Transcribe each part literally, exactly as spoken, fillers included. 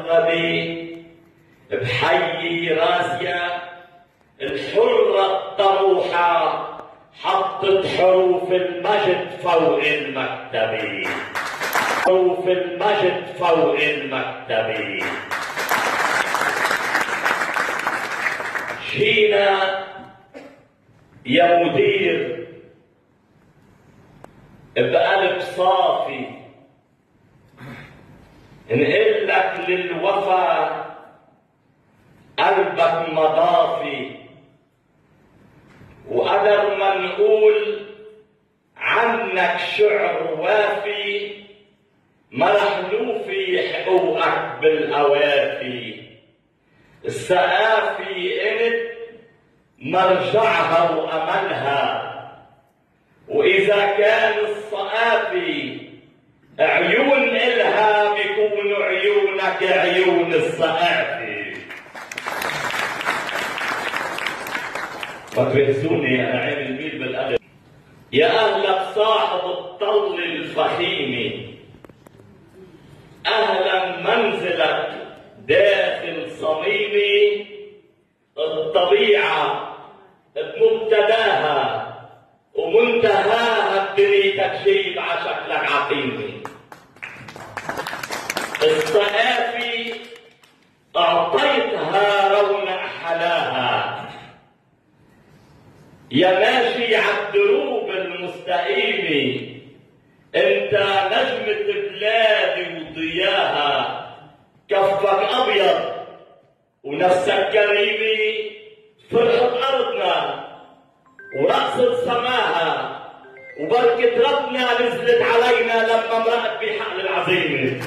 المهذبة بحي رازية الحرة الطموحة حطت حروف المجد فوق المكتبة، حروف المجد فوق المكتبة. جينا يا مدير بقلب صافي نقول لك للوفا قلبك مضافي، وقدر ما نقول عنك شعر وافي ما رح نوفي حقوقك بالأوافي. السقافي انت مرجعها وأملها، وإذا كان الصقافي عيون إلها بيكونوا عيونك عيون الصقافي. ما تبهزوني أنا عين الميل بالقلب. يا أهلك صاحب الطل الفخيمة، أهلا منزلك داخل صميمي. الطبيعة بمبتداها ومنتهاها بدنيتك جيب عشكلك عقيمي. الصقافي أعطيتها رونق حلاها، يا ماشي عالدروب المستقيمة انت نجمة بلادي وضياها. كفك أبيض ونفسك كريمة، فرحة أرضنا ورقصة سماها، وبركة ربنا نزلت علينا لما مرقت بحقل العزيمة.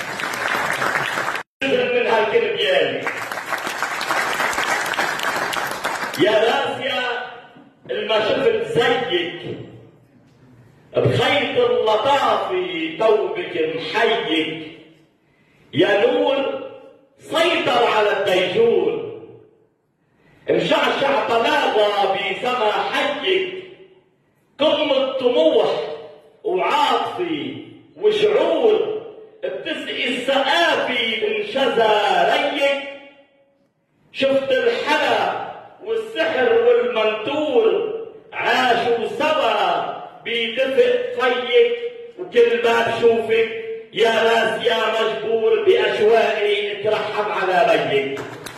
نزل من هالكربيان يا راسيا الما شفت زيك بخيط اللطافة توبك محيك. يا نور سيطر على الديجور، مشعشع بلاغة بسما حيك. قمة طموح وعاطفي وشعور بتسقي السقافي من شذا ريك. شفت الحلا والسحر والمنتور عاشوا سوا بيدفق فيك، وكل ما بشوفك يا راسيا مجبور بأشواقي اترحم على بيك.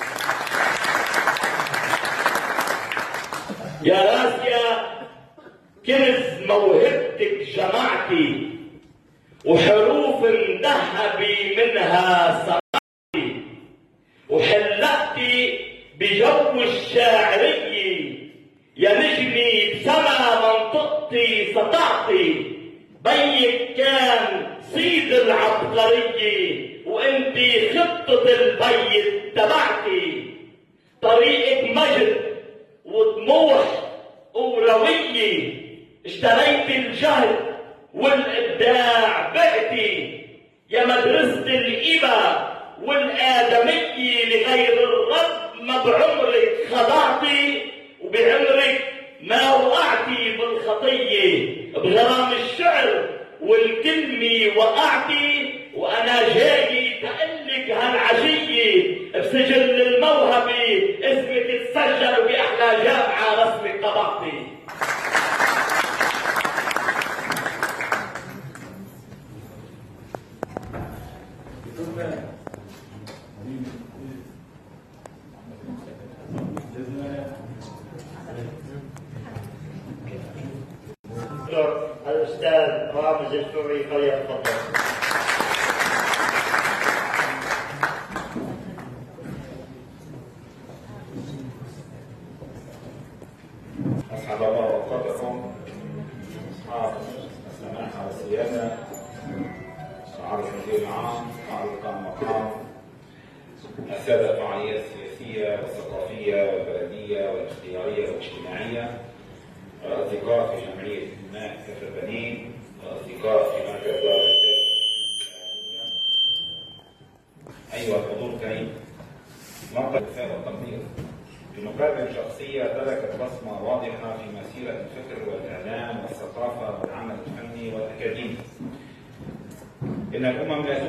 يا راسيا كنز موهبتك جمعتي، وحروف مذهبي منها سمعتي، وحلقتي بجو الشاعرية. يا نجمي بسما منطقتي سطعتي، بيك كان سيد العبقرية وانتي خطة البيت تبعتي. طريقك مجد وطموح وروية، اشتريت الجهد والإبداع بعتي. يا مدرسة الإبا والآدمية لغير الرب ما بعمرك خضعتي، وبعمرك ما وقعتي بالخطية. بغرام الشعر والكلمة وقعتي، وأنا جاي تقلك هالعشية بسجل الموهبة اسمك اتسجل بأحلى جامعة رسمك طبعتي. الأستاذ رامز الفوري فليتفضل. أسعد الله أوقاتكم أصحاب السماحة والسيادة، معالي المدير العام، معالي المقام، السادة الفعاليات السياسية والثقافية والبلدية والاختيارية والاجتماعية، الأصدقاء في جمعية الماء كفر بنين، الأصدقاء في مركز دار الإفتاء. أيها الحضور الكريم، موقع الرسالة والتقدير بمقابل شخصية تركت بصمة واضحة في مسيرة الفكر والإعلام والثقافة والعمل الفني والأكاديمي. إن الأمم لا